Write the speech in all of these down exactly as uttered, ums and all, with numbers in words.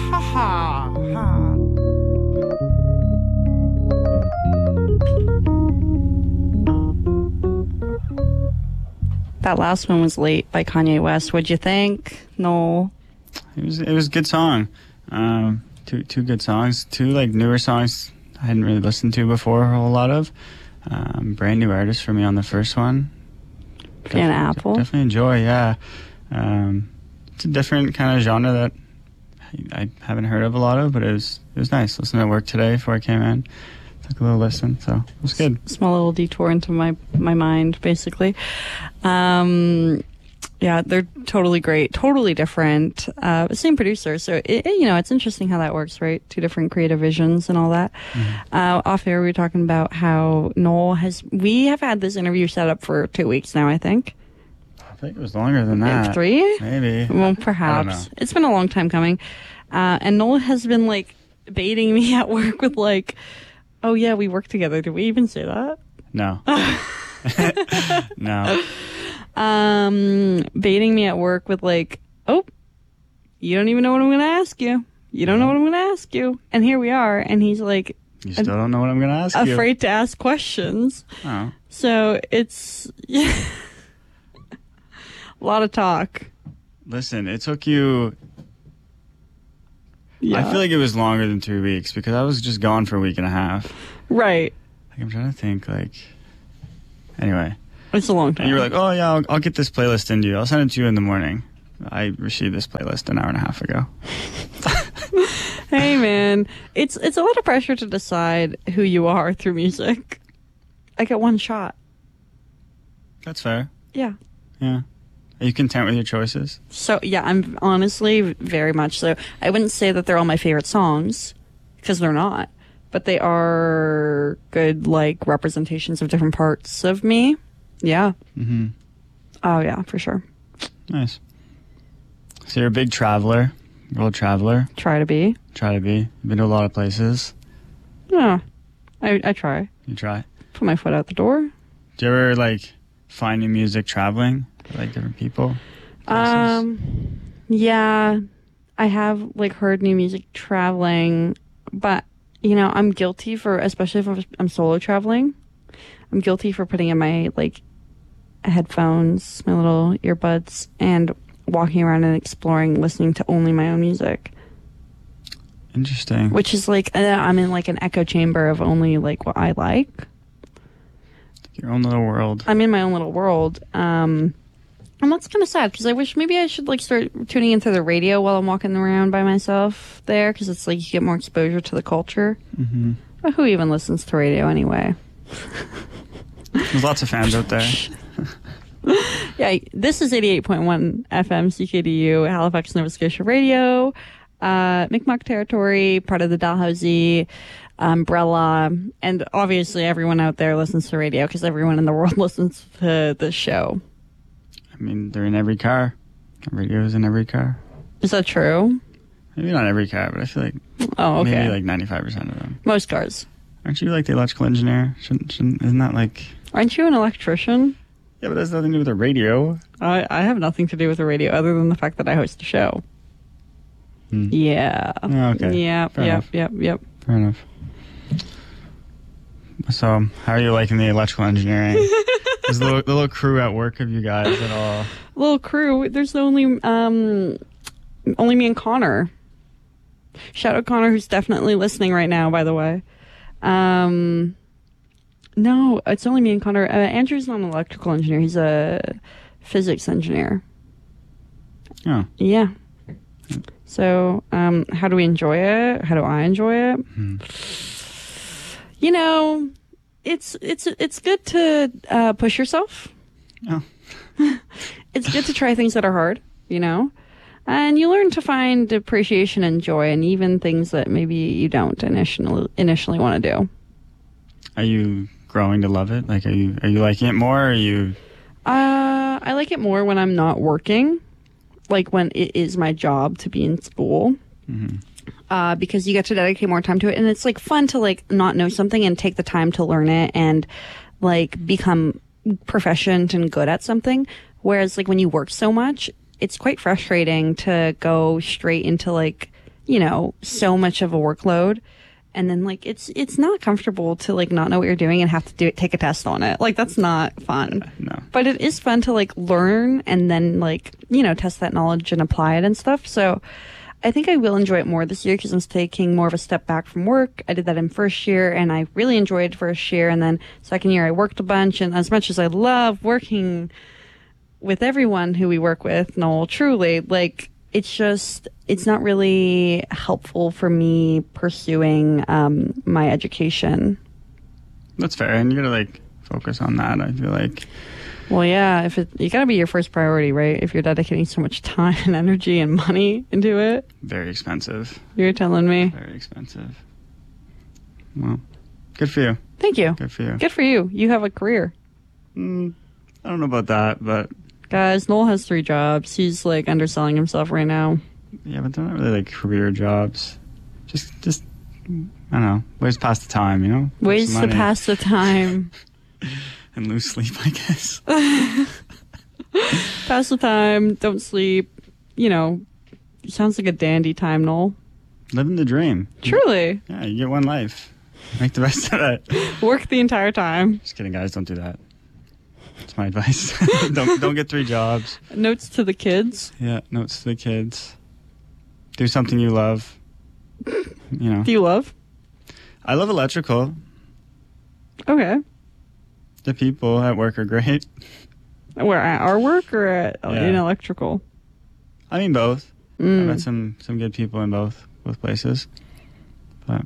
ha ha ha. That last one was Late by Kanye West. What'd you think? No. It was it was a good song. Um, two two good songs. Two like newer songs I hadn't really listened to before a whole lot of. Um, brand new artist for me on the first one. Fan Def- Apple. Definitely enjoy. Yeah. Um, it's a different kind of genre that I haven't heard of a lot of, but it was it was nice. Listening to work today before I came in. Took a little listen, so it was good. Small little detour into my my mind, basically. Um, yeah, they're totally great, totally different. Uh, same producer, so it, it, you know it's interesting how that works, right? Two different creative visions and all that. Mm-hmm. Uh, off air, we were talking about how Noel has. We have had this interview set up for two weeks now, I think. I think it was longer than that. Three, maybe. Well, perhaps. It's been a long time coming, uh, and Noel has been like baiting me at work with like. Oh, yeah, we work together. Did we even say that? No. No. Um, baiting me at work with like, oh, you don't even know what I'm going to ask you. You don't know what I'm going to ask you. And here we are. And he's like... You still don't know what I'm going to ask you. Afraid to ask questions. Oh. So it's... Yeah, a lot of talk. Listen, it took you... Yeah. I feel like it was longer than two weeks because I was just gone for a week and a half. Right. Like, I'm trying to think, like... Anyway. It's a long time. And you were like, oh, yeah, I'll, I'll get this playlist into you. I'll send it to you in the morning. I received this playlist an hour and a half ago. Hey, man. It's, it's a lot of pressure to decide who you are through music. I get one shot. That's fair. Yeah. Yeah. Are you content with your choices? So, yeah, I'm honestly very much so. I wouldn't say that they're all my favorite songs, because they're not. But they are good, like, representations of different parts of me. Yeah. Mm-hmm. Oh, yeah, for sure. Nice. So you're a big traveler, world traveler. Try to be. Try to be. You've been to a lot of places. Yeah. I, I try. You try. Put my foot out the door. Do you ever, like, find new music traveling? Like different people? Places? Um, yeah, I have like heard new music traveling, but you know, I'm guilty for, especially if I'm solo traveling, I'm guilty for putting in my like headphones, my little earbuds, and walking around and exploring, listening to only my own music. Interesting. Which is like, uh, I'm in like an echo chamber of only like what I like. Your own little world. I'm in my own little world. Um, And that's kind of sad because I wish maybe I should like start tuning into the radio while I'm walking around by myself there because it's like you get more exposure to the culture. Mm-hmm. But who even listens to radio anyway? There's lots of fans out there. Yeah, this is eighty-eight point one F M C K D U, Halifax, Nova Scotia radio. Uh, Mi'kmaq territory, part of the Dalhousie umbrella. And obviously everyone out there listens to radio because everyone in the world listens to the show. I mean, they're in every car. Radio's in every car. Is that true? Maybe not every car, but I feel like oh, okay. maybe like ninety-five percent of them. Most cars. Aren't you like the electrical engineer? Shouldn't, shouldn't, isn't that like... Aren't you an electrician? Yeah, but that has nothing to do with the radio. I, I have nothing to do with the radio other than the fact that I host a show. Hmm. Yeah. Oh, okay. Yeah, Fair yep, enough. yep, yep. Fair enough. So, how are you liking the electrical engineering? Is the little, the little crew at work of you guys at all? Little crew. There's only um, only me and Connor. Shout out Connor, who's definitely listening right now, by the way. Um, no, it's only me and Connor. Uh, Andrew's not an electrical engineer. He's a physics engineer. Oh. Yeah. So, um, how do we enjoy it? How do I enjoy it? Hmm. You know, it's it's it's good to uh, push yourself. Oh. It's good to try things that are hard, you know, and you learn to find appreciation and joy in even things that maybe you don't initially initially want to do. Are you growing to love it? Like, are you are you liking it more? Or are you? Uh, I like it more when I'm not working, like when it is my job to be in school. Mm-hmm. Uh, because you get to dedicate more time to it, and it's like fun to like not know something and take the time to learn it and like become proficient and good at something. Whereas like when you work so much, it's quite frustrating to go straight into like, you know, so much of a workload. And then like it's it's not comfortable to like not know what you're doing and have to do it, take a test on it. Like that's not fun. Yeah, no. But it is fun to like learn and then like, you know, test that knowledge and apply it and stuff. So I think I will enjoy it more this year because I'm taking more of a step back from work. I did that in first year and I really enjoyed first year. And then second year I worked a bunch. And as much as I love working with everyone who we work with, Noel, truly, like it's just, it's not really helpful for me pursuing um, my education. That's fair. And you gotta like focus on that, I feel like. Well, yeah, if it, you gotta be your first priority, right? If you're dedicating so much time and energy and money into it. Very expensive. You're telling me. Very expensive. Well, good for you. Thank you. Good for you. Good for you. You have a career. Mm, I don't know about that, but Guys, Noel has three jobs. He's like underselling himself right now. yeah, but they're not really like career jobs. Just, just I don't know, ways to pass the time, you know. Make Ways some to money pass the time. and lose sleep, I guess. Pass the time. Don't sleep. You know, sounds like a dandy time, Noel. Living the dream. Truly. Yeah, you get one life. Make the best of it. Work the entire time. Just kidding, guys. Don't do that. That's my advice. don't don't get three jobs. Notes to the kids. Yeah, notes to the kids. Do something you love. You know, Do you love? I love electrical. Okay. The people at work are great. Where, at our work or at Yeah. in electrical? I mean both. I've Mm. met some some good people in both both places. But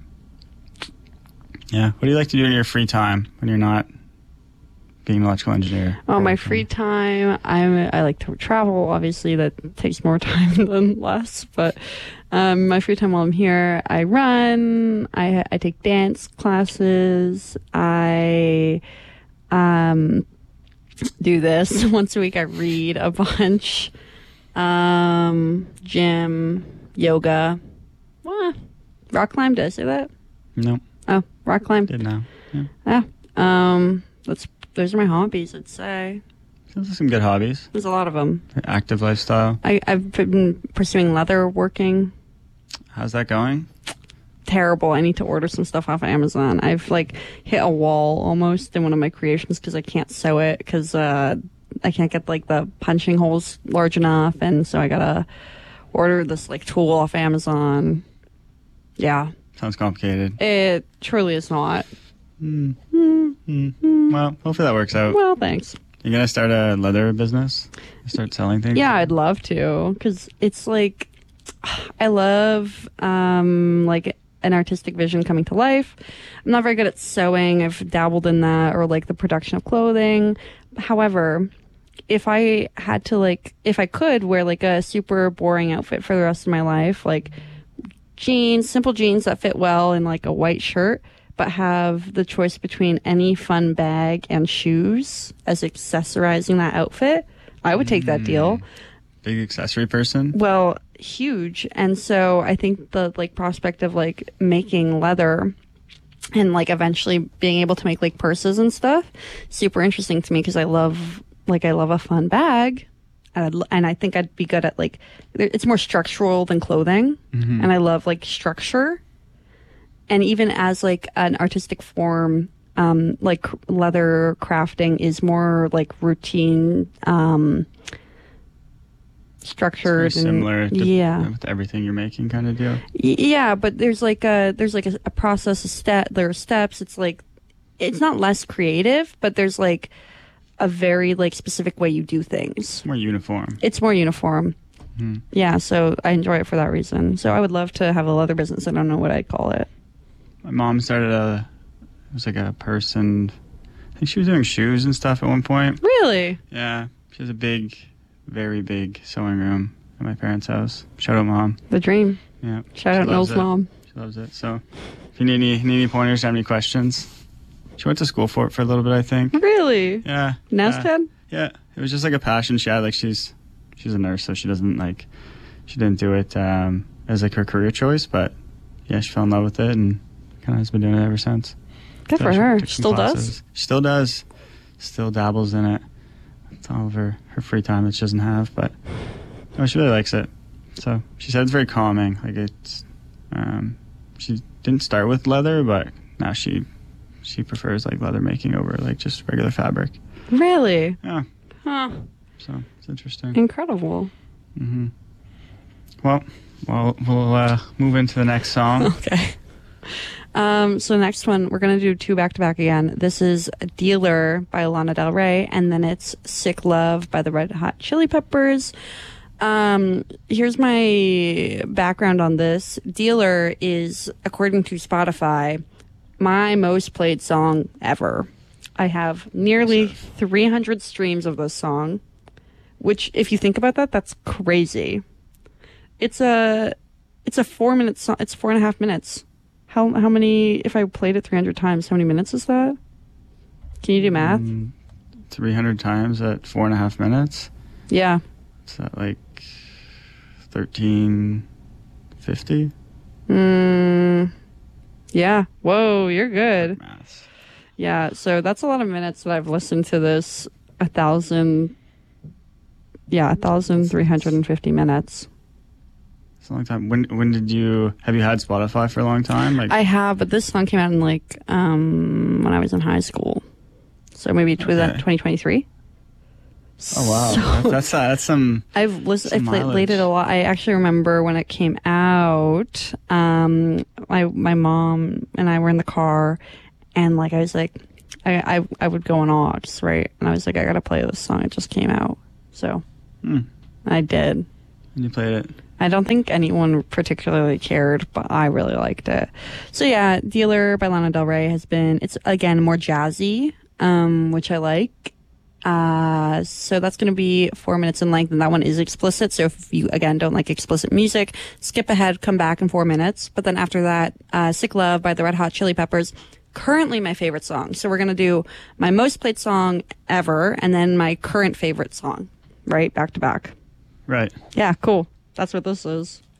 yeah, what do you like to do in your free time when you're not being an electrical engineer? Oh, my free time, I'm I like to travel. Obviously, that takes more time than less. But um, my free time while I'm here, I run. I I take dance classes. I um do this once a week. I read a bunch. Um, gym, yoga. What? Rock climb? Did I say that? No, Oh, rock climb. did now. Yeah. Yeah. Um, that's those are my hobbies. I'd say Those are some good hobbies. there's a lot of them. Active lifestyle. I, I've been pursuing leather working. How's that going? Terrible. I need to order some stuff off of Amazon. I've like hit a wall almost in one of my creations because I can't sew it because uh, I can't get like the punching holes large enough, and so I gotta order this like tool off Amazon. Yeah, Sounds complicated. it truly is not. Mm. Mm, Mm. Well, hopefully that works out. well, thanks. You gonna start a leather business? Start selling things? Yeah, I'd love to because it's like I love um like an artistic vision coming to life. I'm not very good at sewing. I've dabbled in that or like the production of clothing. However, if I had to like if I could wear like a super boring outfit for the rest of my life, like jeans, simple jeans that fit well and like a white shirt, but have the choice between any fun bag and shoes as accessorizing that outfit, I would take that deal. Big accessory person? Well, huge. And so I think the like prospect of like making leather and like eventually being able to make like purses and stuff, super interesting to me because I love like I love a fun bag. And, I'd, l- and I think I'd be good at like it's more structural than clothing, and I love like structure. And even as like an artistic form, um, like leather crafting is more like routine, um, structured, Very similar and to, yeah, with everything you're making kind of deal. Y- yeah. But there's like a there's like a, a process, a step. There are steps. It's like it's not less creative, but there's like a very like specific way you do things. It's more uniform. It's more uniform. Hmm. Yeah, so I enjoy it for that reason. So I would love to have a leather business. I don't know what I'd call it. My mom started a, it was like a purse and I think she was doing shoes and stuff at one point. Really? Yeah. She has a big, very big sewing room at my parents' house. Shout out, Mom. The dream. Yeah. Shout She out loves Noel's it. mom. She loves it. So if you need any, need any pointers, have any questions. She went to school for it for a little bit, I think. Really? Yeah. NASTED? Yeah. It was just like a passion she had. Like she's, she's a nurse, so she doesn't like, she didn't do it um, as like her career choice, but yeah, she fell in love with it and kind of has been doing it ever since. Good So for she her. took some Still classes. does? She still does. Still dabbles in it. It's all of her, her free time that she doesn't have, but no, she really likes it. So she said it's very calming. Like it's Um, she didn't start with leather, but now she she prefers like leather making over like just regular fabric. Really? Yeah. Huh. So it's interesting. Incredible. Mm-hmm. Well, well, we'll uh, move into the next song. Okay. Um, so next one, we're going to do two back to back again. This is Dealer by Lana Del Rey, and then it's Sick Love by the Red Hot Chili Peppers. Um, here's my background on this. Dealer is, according to Spotify, my most played song ever. I have nearly three hundred streams of this song, which, if you think about that, that's crazy. It's a, it's a four minute song. It's four and a half minutes. How how many? If I played it three hundred times, how many minutes is that? Can you do math? Mm, three hundred times at four and a half minutes. Yeah. Is that like thirteen fifty? Mm, yeah. Whoa, you're good. Math. Yeah. So that's a lot of minutes that I've listened to this. A thousand. Yeah, a thousand three hundred and fifty minutes. It's a long time. When when did you have you had Spotify for a long time? Like I have, but this song came out in like um when I was in high school, so maybe tw- Okay. twenty twenty-three. oh wow, So that's that's, uh, that's some. I've listened. I some played, played it mileage. a lot. I actually remember when it came out. Um, my my mom and I were in the car, and like I was like, I I, I would go on aux, right? And I was like, I gotta play this song. It just came out, so Hmm. I did. And you played it. I don't think anyone particularly cared, but I really liked it. So yeah, Dealer by Lana Del Rey has been, it's again more jazzy, um, which I like. Uh, so that's going to be four minutes in length, and that one is explicit. So if you, again, don't like explicit music, skip ahead, come back in four minutes. But then after that, uh, Sick Love by the Red Hot Chili Peppers, currently my favorite song. So we're going to do my most played song ever, and then my current favorite song, right? Back to back. Right. Yeah, cool. That's what this is.